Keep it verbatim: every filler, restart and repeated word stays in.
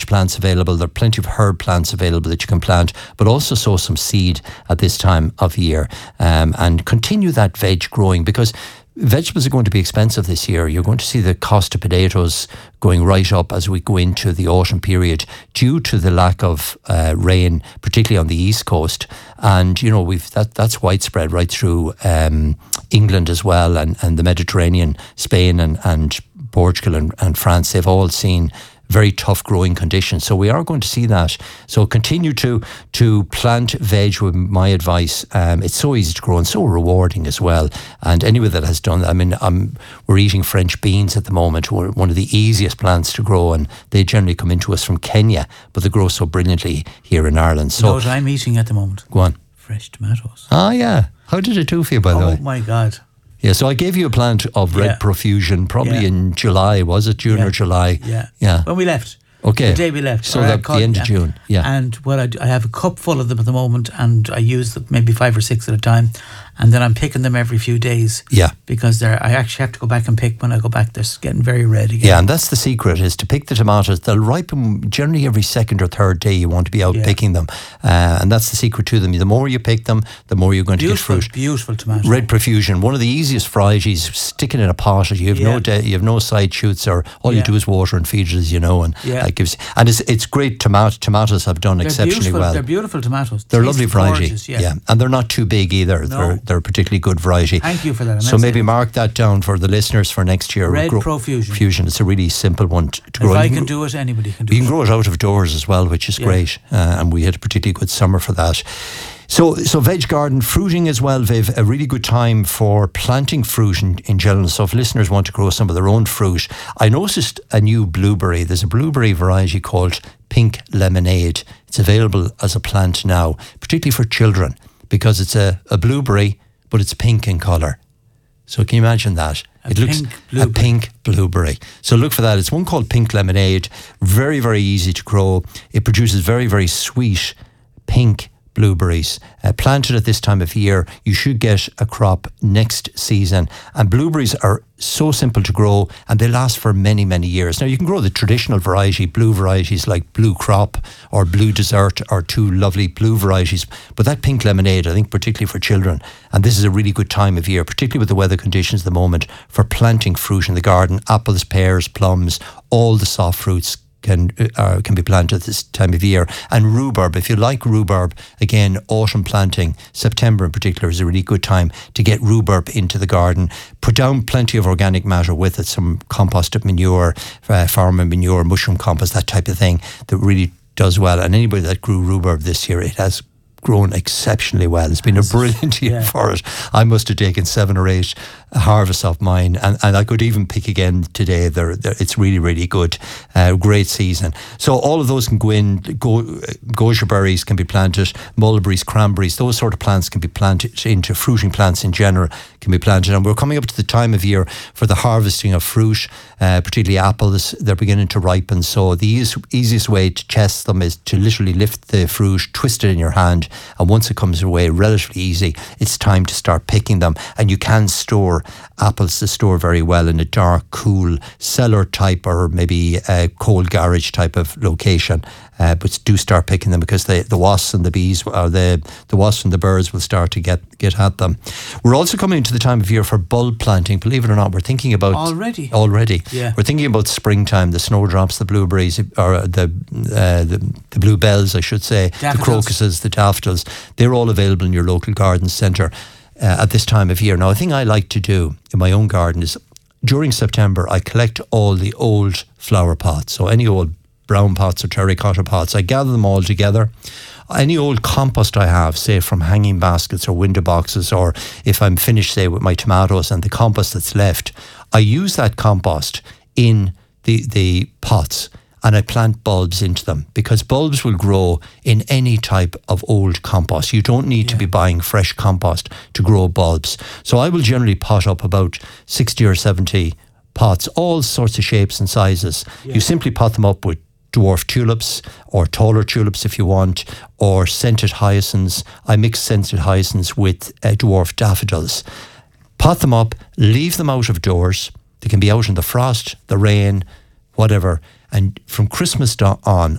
plants available. There are plenty of herb plants available that you can plant, but also sow some seed at this time of year, um, and continue that veg growing, because vegetables are going to be expensive this year. You're going to see the cost of potatoes going right up as we go into the autumn period due to the lack of uh, rain, particularly on the east coast. And you know, we've that that's widespread right through um, England as well, and, and the Mediterranean, Spain and, and Portugal and, and France. They've all seen very tough growing conditions. So we are going to see that. So continue to to plant veg with my advice. Um, it's so easy to grow and so rewarding as well. And anyone that has done that, I mean, um, we're eating French beans at the moment. We're one of the easiest plants to grow, and they generally come into us from Kenya, but they grow so brilliantly here in Ireland. So you know what I'm eating at the moment? Go on. Fresh tomatoes. Ah, yeah. How did it do for you, by the way? Oh my God. Yeah, so I gave you a plant of Red Yeah. Profusion probably Yeah. in July, was it? June Yeah. or July? Yeah. Yeah. When we left. Okay. The day we left. So Or I that, the called- end of yeah. June, yeah. And what I do, I have a cup full of them at the moment, and I use them maybe five or six at a time, and then I'm picking them every few days. Yeah. Because they're, I actually have to go back and pick when I go back. They're getting very red again. Yeah, and that's the secret, is to pick the tomatoes. They'll ripen generally every second or third day. You want to be out Yeah. picking them. Uh, and that's the secret to them. The more you pick them, the more you're going Beautiful, to get fruit. beautiful tomato. Red Profusion, one of the easiest varieties. Stick it in a pot. You have no Yeah. de- you have no side shoots, or all you Yeah. do is water and feed it, as you know. And Yeah. that gives. And it's it's great. Tomato tomatoes have done They're exceptionally beautiful, well. They're beautiful tomatoes. They're a Taste lovely variety, gorgeous, yeah. yeah. and they're not too big either. No. They're they're a particularly good variety. Thank you for that. So immensely. maybe mark that down for the listeners for next year. Red Grow- Profusion. Fusion. It's a really simple one to, to If grow. I You can can do it, anybody can do You it. can grow it out of doors as well, which is Yeah. great. Uh, and we had a particularly good summer for that. So, so veg garden, fruiting as well, Viv, a really good time for planting fruit in, in general. So if listeners want to grow some of their own fruit, I noticed a new blueberry. There's a blueberry variety called Pink Lemonade. It's available as a plant now, particularly for children, because it's a, a blueberry, but it's pink in colour. So can you imagine that? A it looks pink a blueberry. pink blueberry. So look for that. It's one called Pink Lemonade. Very, very easy to grow. It produces very, very sweet pink blueberries. Uh, planted at this time of year, you should get a crop next season. And blueberries are so simple to grow, and they last for many, many years. Now, you can grow the traditional variety, blue varieties like Blue Crop or Blue Desert, or two lovely blue varieties. But that Pink Lemonade, I think particularly for children, and this is a really good time of year, particularly with the weather conditions at the moment, for planting fruit in the garden. Apples, pears, plums, all the soft fruits can uh, can be planted this time of year. And rhubarb, if you like rhubarb, again, autumn planting, September in particular, is a really good time to get rhubarb into the garden. Put down plenty of organic matter with it, some composted manure, uh, farmer manure, mushroom compost, that type of thing, that really does well. And anybody that grew rhubarb this year, it has grown exceptionally well. It's been a brilliant year yeah. for it. I must have taken seven or eight harvests off mine, and, and I could even pick again today. They're, they're, it's really, really good. Uh, great season. So all of those can go in. Go, goji berries can be planted, mulberries, cranberries, those sort of plants can be planted into fruiting plants in general, can be planted. And we're coming up to the time of year for the harvesting of fruit, uh, particularly apples. They're beginning to ripen. So the easiest, easiest way to test them is to literally lift the fruit, twist it in your hand, and once it comes away relatively easy, it's time to start picking them. And you can store apples to store very well in a dark, cool cellar type, or maybe a cold garage type of location. Uh, but do start picking them, because the, the wasps and the bees, or the, the wasps and the birds will start to get, get at them. We're also coming into the time of year for bulb planting. Believe it or not, we're thinking about... Already? Already. Yeah. We're thinking about springtime, the snowdrops, the blueberries, or the, uh, the, the bluebells, I should say, Daffodils. the crocuses, the daffodils. They're all available in your local garden centre uh, at this time of year. Now, a thing I like to do in my own garden is, during September, I collect all the old flower pots. So any old brown pots or terracotta pots, I gather them all together. Any old compost I have, say from hanging baskets or window boxes, or if I'm finished, say, with my tomatoes and the compost that's left, I use that compost in the, the pots, and I plant bulbs into them, because bulbs will grow in any type of old compost. You don't need yeah. to be buying fresh compost to grow bulbs. So I will generally pot up about sixty or seventy pots, all sorts of shapes and sizes. Yeah. You simply pot them up with dwarf tulips, or taller tulips if you want, or scented hyacinths. I mix scented hyacinths with uh, dwarf daffodils. Pot them up, leave them out of doors. They can be out in the frost, the rain, whatever. And from Christmas on,